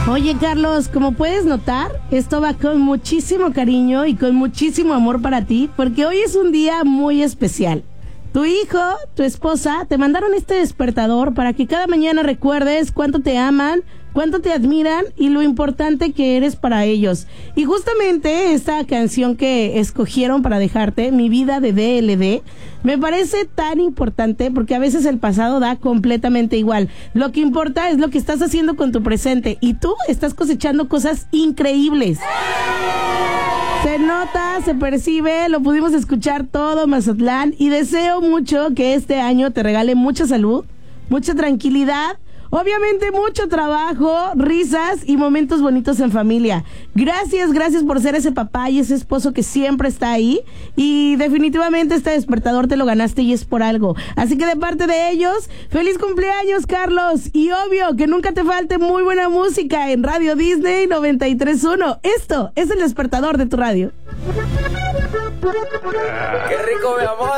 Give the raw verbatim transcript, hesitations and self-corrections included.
Oye, Carlos, como puedes notar, esto va con muchísimo cariño y con muchísimo amor para ti, porque hoy es un día muy especial. Tu hijo, tu esposa, te mandaron este despertador para que cada mañana recuerdes cuánto te aman, cuánto te admiran y lo importante que eres para ellos. Y justamente esta canción que escogieron para dejarte, Mi Vida de D L D, me parece tan importante porque a veces el pasado da completamente igual. Lo que importa es lo que estás haciendo con tu presente y tú estás cosechando cosas increíbles. Se nota, se percibe, lo pudimos escuchar todo Mazatlán y deseo mucho que este año te regale mucha salud, mucha tranquilidad, obviamente mucho trabajo, risas y momentos bonitos en familia. Gracias, gracias por ser ese papá y ese esposo que siempre está ahí y definitivamente este despertador te lo ganaste y es por algo. Así que de parte de ellos, feliz cumpleaños, Carlos, y obvio que nunca te falte muy buena música en Radio Disney noventa y tres punto uno. Esto es el despertador de tu radio. ¡Qué rico, mi amor!